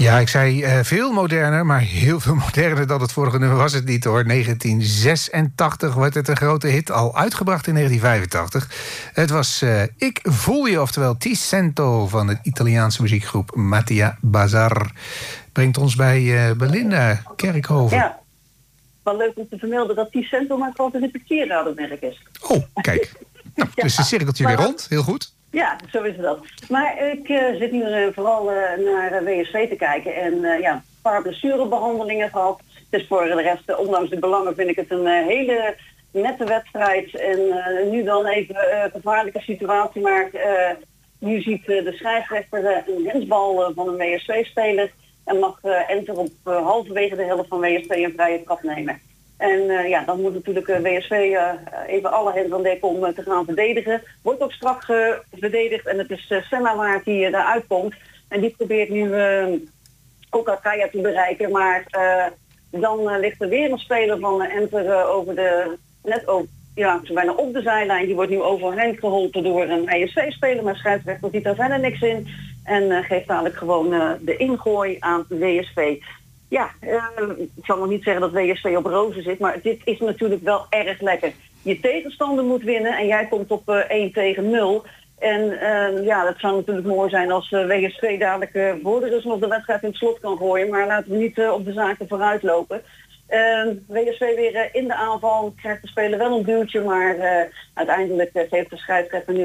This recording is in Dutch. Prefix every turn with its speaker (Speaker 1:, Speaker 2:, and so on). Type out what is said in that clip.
Speaker 1: Ja, ik zei veel moderner, maar heel veel moderner dan het vorige nummer was het niet hoor. 1986 werd het een grote hit, al uitgebracht in 1985. Het was Ik Voel Je, oftewel Ti Sento van de Italiaanse muziekgroep Mattia Bazar. Brengt ons bij Belinda Kerkhoven.
Speaker 2: Ja, wel leuk om te vermelden dat Ti Sento maar gewoon een repetierradenmerk is.
Speaker 1: Oh, kijk. Nou, dus een cirkeltje weer rond, heel goed.
Speaker 2: Ja, zo is dat. Maar ik zit nu vooral naar WSV te kijken en een paar blessurebehandelingen gehad. Het is voor de rest, ondanks de belangen, vind ik het een hele nette wedstrijd. En nu dan even een gevaarlijke situatie, maar nu ziet de scheidsrechter een hensbal van een WSV-speler en mag Enter op halverwege de helft van WSV een vrije trap nemen. En dan moet natuurlijk WSV even alle hens aan dek om te gaan verdedigen. Wordt ook strak verdedigd en het is Senna Waard die daaruit komt. En die probeert nu ook Akaya te bereiken. Maar dan ligt er weer een speler van Enter bijna op de zijlijn. Die wordt nu overeind geholpen door een ESV-speler. Maar scheidsrechter ziet daar verder niks in. En geeft dadelijk gewoon de ingooi aan WSV. Ja, ik zal nog niet zeggen dat WSV op rozen zit, maar dit is natuurlijk wel erg lekker. Je tegenstander moet winnen en jij komt op 1-0. En dat zou natuurlijk mooi zijn als WSV dadelijk voor de rust nog de wedstrijd in het slot kan gooien. Maar laten we niet op de zaken vooruit lopen. WSV weer in de aanval, krijgt de speler wel een duwtje, maar uiteindelijk geeft de scheidsrechter nu